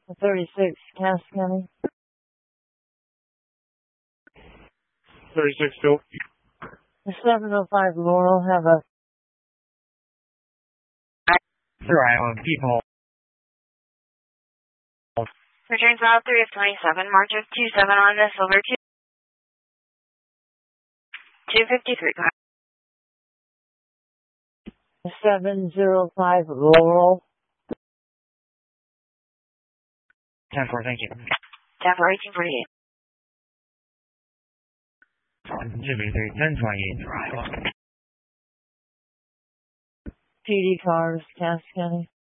36 Cass County. 36 still. 705 Laurel have a Through Island people. Return file 3 of 27, March of 27 on the Silver 253. 705 Laurel. 10-4, thank you. 10-4, 1848. Jimmy 3, 1028. PD cars, Cass County.